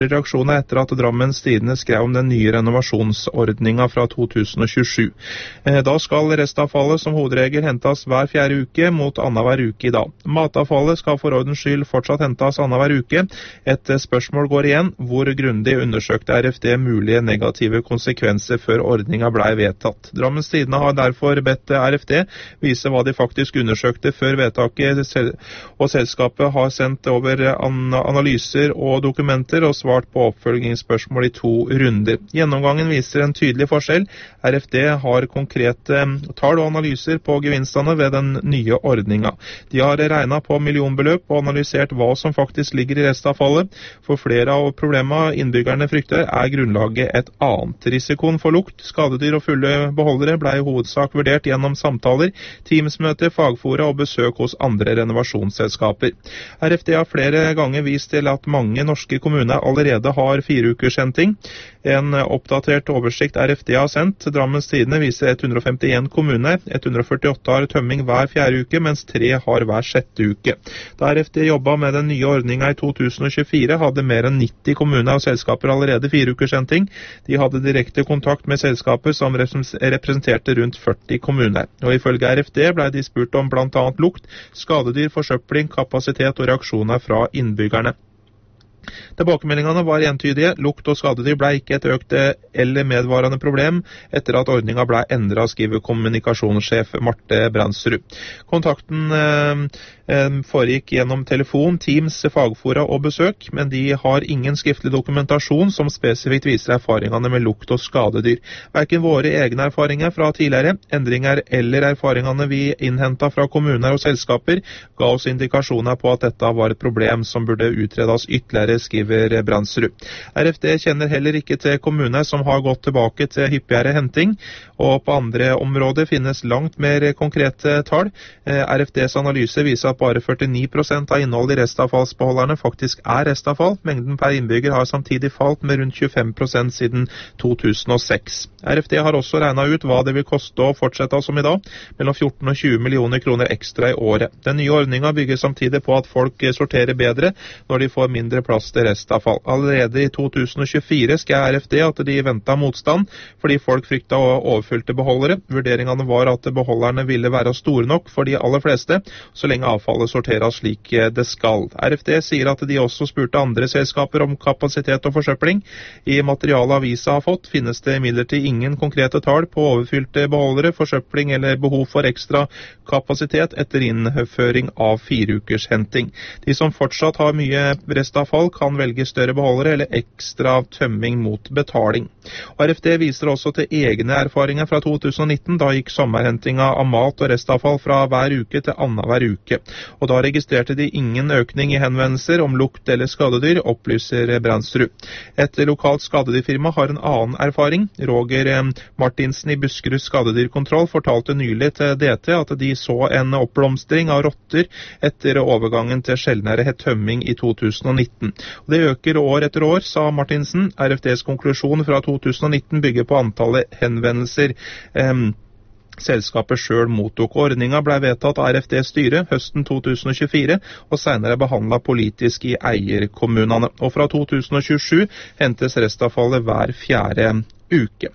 reaksjoner etter at Drammens Tidende skrev om den nye renovasjonsordningen fra 2027. Da skal restavfallet som hovedregel hentes hver 4. uke mot annenhver uke i dag. Matavfallet skal for ordens skyld fortsatt hentes annenhver uke. Et spørsmål går igjen: hvor grundig undersøkte RFD mulige negative konsekvenser før ordningen ble vedtatt? Drammens Tidende har derfor bedt RFD vise hva de faktisk undersøkte før vedtaket, og selskapet har sendt over analyser og dokumenter og svart på oppfølgingsspørsmål i 2 runder. Gjennomgangen viser en tydelig forskjell. RFD har konkrete tall og analyser på gevinstene ved den nye ordningen. De har regnet på millionbeløp og analysert hva som faktisk ligger i restavfallet. For flere av problemene innbyggerne frykter er grunnlaget et annet. Risikoen for lukt, skadedyr og fulle beholdere ble i hovedsak vurdert gjennom samtaler, teamsmøter, fagfora og besøk hos andre renovasjonsselskaper. RFD har flere ganger vist til at mange norske kommuner allerede har 4-ukershenting. En oppdatert oversikt RFD har sendt Drammens Tidende viser 151 kommuner. 148 har tømming hver 4. uke, mens 3 har hver 6. uke. Da RFD jobbet med den nye ordningen i 2024, hadde mer enn 90 kommuner og selskaper allerede 4-ukershenting. De hadde direkte kontakt med selskaper som representerte rundt 40 kommuner. Og ifølge RFD ble de spurt om blant annet lukt, skadedyr, forsøpling, kapasitet og reaksjoner fra innbyggerne. Tilbakemeldingene var entydige. Lukt og skadedyr ble ikke et økt eller medvarende problem etter at ordningen ble endret, skriver kommunikasjonssjef Marte Brandsrud. Kontakten foregikk gjennom telefon, Teams, fagfora og besøk, men de har ingen skriftlig dokumentasjon som spesifikt viser erfaringene med lukt og skadedyr. Hverken våre egne erfaringer fra tidligere, endringer eller erfaringene vi innhentet fra kommuner og selskaper ga oss indikasjoner på at dette var et problem som burde utredes ytterligere, skriver Brandsrud. RFD kjenner heller ikke til kommuner som har gått tilbake til hyppigere henting, og på andre områder finnes langt mer konkrete tall. RFDs analyse viser at bare 49% av innholdet i restavfallsbeholderne faktisk er restavfall. Mengden per innbygger har samtidig falt med rundt 25% siden 2006. RFD har også regnet ut hva det vil koste å fortsette som i dag, mellom 14 og 20 millioner kroner ekstra i året. Den nye ordningen bygger samtidig på at folk sorterer bedre når de får mindre plass til restavfall. Allerede i 2024 skrev RFD at de ventet motstand fordi folk fryktet overfylte beholdere. Vurderingene var at beholderne ville være store nok for de aller fleste, så lenge avfallet sorteres slik det skal. RFD sier at de også spurte andre selskaper om kapasitet og forsøpling. I materialet avisa har fått, finnes det imidlertid ingen konkrete tall på overfylte beholdere, forsøpling eller behov for ekstra kapasitet etter innføring av 4-ukershenting. De som fortsatt har mye restavfall kan velge større beholdere eller ekstra tømming mot betaling. RFD viser også til egne erfaringer fra 2019. Da gikk sommerhentinga av mat og restavfall fra hver uke til annenhver uke. Og da registrerte de ingen økning i henvendelser om lukt eller skadedyr, opplyser Brandsrud. Et lokalt skadedyrfirma har en annen erfaring. Roger Martinsen i Buskerud skadedyrkontroll fortalte nylig til DT at de så en oppblomstring av rotter etter overgangen til sjeldnere tømming i 2019. Og det øker år etter år, sa Martinsen. RFDs konklusjon fra 2019 bygger på antallet henvendelser selskapet selv mottok. Ordningen ble vedtatt av RFDs styre høsten 2024 og senere behandlet politisk i eierkommunene. Og fra 2027 hentes restavfallet hver 4. uke.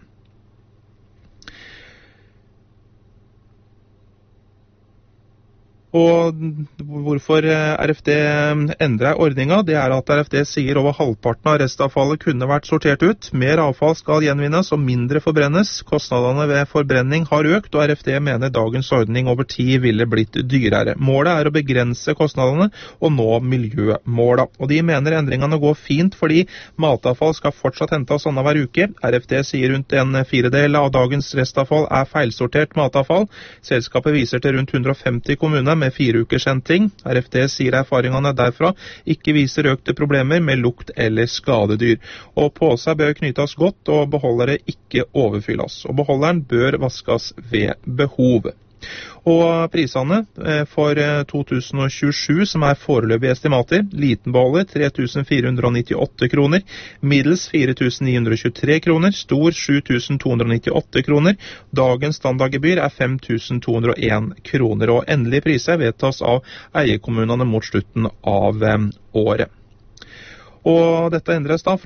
Og hvorfor RFD endrer ordningen, det er at RFD sier over halvparten av restavfallet kunne vært sortert ut. Mer avfall skal gjenvinnes og mindre forbrennes. Kostnadene ved forbrenning har økt, og RFD mener dagens ordning over tid ville blitt dyrere. Målet er å begrense kostnadene og nå miljømåla. Og de mener endringene går fint fordi matavfall skal fortsatt hentes annenhver uke. RFD sier rundt en 4/4 av dagens restavfall er feilsortert matavfall. Selskapet viser til rundt 150 kommuner med 4-ukershenting. RFD sier erfaringene derfra ikke viser økte problemer med lukt eller skadedyr. Og påser bør knytes godt og beholdere ikke overfylles. Og beholderen bør vaskes ved behov. Og prisene for 2027, som er foreløpige estimater: liten beholder 3.498 kroner, middels 4.923 kroner, stor 7.298 kroner. Dagens standardgebyr er 5.201 kroner, og endelige priser vedtas av eierkommunene mot slutten av året. Og dette endres da